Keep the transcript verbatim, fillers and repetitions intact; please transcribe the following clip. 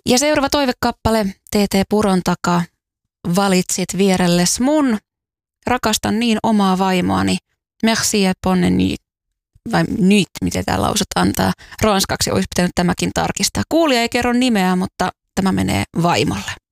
Ja seuraava toivekappale, T T Puron takaa, valitsit vierelles mun. Rakastan niin omaa vaimoani. Merci et bonne nuit. Vai nyt, miten tämä lausutaan. Tämä ranskaksi olisi pitänyt tämäkin tarkistaa. Kuulija ei kerro nimeä, mutta tämä menee vaimolle.